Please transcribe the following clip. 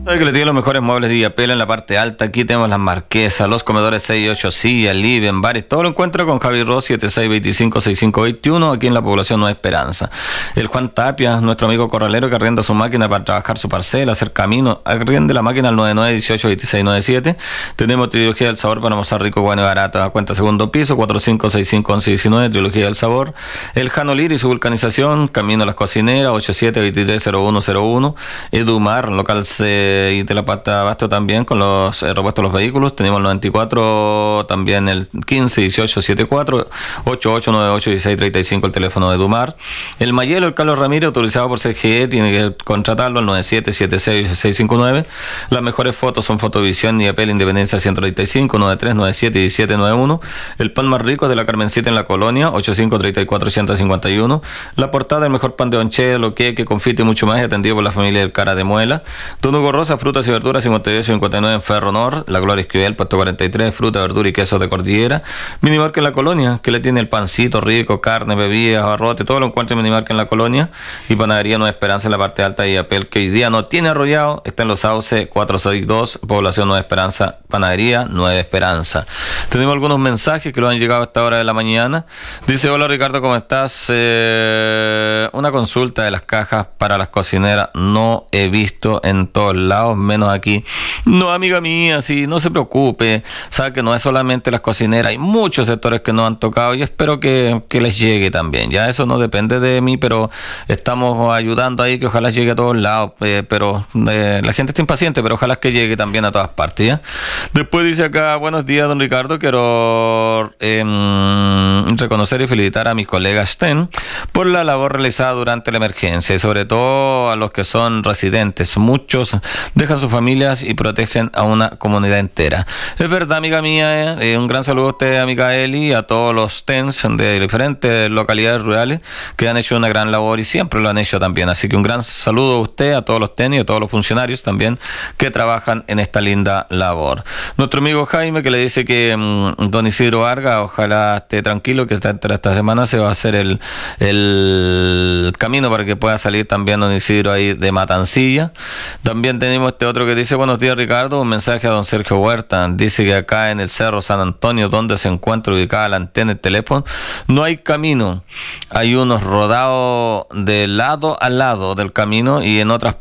Sabe que le tiene los mejores muebles de Illapel en la parte alta. Aquí tenemos las marquesas, los comedores 6 y 8 sillas, living, bares. Todo lo encuentra con Javi Ross, 7625-6521, aquí en la población Nueva Esperanza. El Juan Tapia, nuestro amigo corralero que arrienda su máquina para trabajar su parcela, hacer camino. Arriende la máquina al 9918-2697. Tenemos Trilogía del Sabor para almorzar rico, bueno y barato. A cuenta segundo piso, 4565-1119, Trilogía del Sabor. El Janolir y su vulcanización, camino a las cocineras, 87230101. Edumar, local y de la pata abasto también con los repuestos de los vehículos. Tenemos el 94, también el 151874 88981635, el teléfono de Dumar. El Mayelo, el Carlos Ramírez, autorizado por CGE, tiene que contratarlo al 97766659. Las mejores fotos son Fotovisión y Apple Independencia 135 9397 1791. El pan más rico es de la Carmencita en la Colonia, 8534-151. La portada, el mejor pan de Onchelo, queque, confite y mucho más, atendido por la familia del Cara de Muela. Don Hugo Rosa, frutas y verduras, 58-59 en Ferro Nor. La Gloria Esquivel, puesto 43, fruta, verdura y queso de Cordillera. Minimarket en la Colonia, que le tiene el pancito rico, carne, bebidas, barrote, todo lo encuentra en Minimarket en la Colonia. Y Panadería Nueva Esperanza en la parte alta y Apel, que hoy día no tiene arrollado, está en Los Sauces 462, población Nueva Esperanza, Panadería Nueva Esperanza. Tenemos algunos mensajes que lo han llegado a esta hora de la mañana. Dice: hola Ricardo, ¿cómo estás? Una consulta de las cajas para las cocineras, no he visto en todos lados, menos aquí. No, amiga mía, sí, no se preocupe, sabe que no es solamente las cocineras, hay muchos sectores que nos han tocado y espero que les llegue también. Ya eso no depende de mí, pero estamos ayudando ahí que ojalá llegue a todos lados, pero la gente está impaciente, pero ojalá que llegue también a todas partes, ¿ya? Después dice acá: buenos días, don Ricardo, quiero reconocer y felicitar a mis colegas STEM por la labor realizada durante la emergencia y sobre todo a los que son residentes. Muchos dejan sus familias y protegen a una comunidad entera. Es verdad, amiga mía, un gran saludo a usted, amiga Eli, y a todos los TENS de diferentes localidades rurales que han hecho una gran labor y siempre lo han hecho también. Así que un gran saludo a usted, a todos los TEN y a todos los funcionarios también que trabajan en esta linda labor. Nuestro amigo Jaime, que le dice que don Isidro Vargas, ojalá esté tranquilo, que esta semana se va a hacer el camino para que pueda salir también don Isidro ahí de Matancilla. También tenemos este otro que dice: buenos días Ricardo, un mensaje a don Sergio Huerta. Dice que acá en el Cerro San Antonio, donde se encuentra ubicada la antena del teléfono, no hay camino, hay unos rodados de lado a lado del camino y en otras